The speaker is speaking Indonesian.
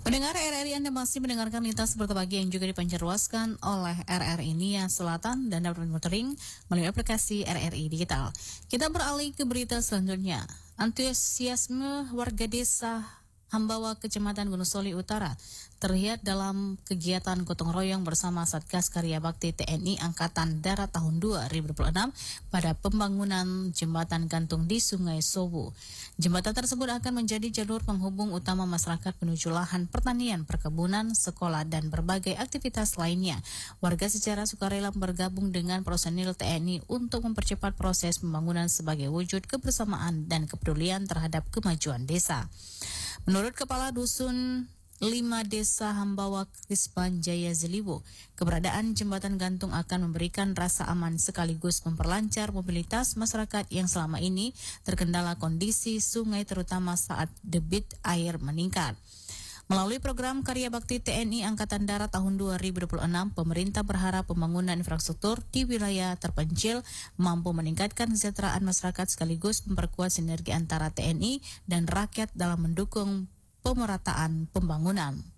Pendengar RRI, Anda masih mendengarkan Lintas Bertepagi yang juga dipancarluaskan oleh RRI Nia Selatan dan dapat monitoring melalui aplikasi RRI Digital. Kita beralih ke berita selanjutnya. Antusiasme warga desa Hambawa, Kecamatan Gunung Soli Utara terlihat dalam kegiatan gotong royong bersama Satgas Karya Bakti TNI Angkatan Darat tahun 2026 pada pembangunan jembatan gantung di Sungai Sowu. Jembatan tersebut akan menjadi jalur penghubung utama masyarakat menuju lahan pertanian, perkebunan, sekolah, dan berbagai aktivitas lainnya. Warga secara sukarela bergabung dengan personil TNI untuk mempercepat proses pembangunan sebagai wujud kebersamaan dan kepedulian terhadap kemajuan desa. Menurut Kepala Dusun 5 Desa Hambawa Krispan Jaya Zeliwo, keberadaan jembatan gantung akan memberikan rasa aman sekaligus memperlancar mobilitas masyarakat yang selama ini terkendala kondisi sungai terutama saat debit air meningkat. Melalui program Karya Bakti TNI Angkatan Darat tahun 2026, pemerintah berharap pembangunan infrastruktur di wilayah terpencil mampu meningkatkan kesejahteraan masyarakat sekaligus memperkuat sinergi antara TNI dan rakyat dalam mendukung pemerataan pembangunan.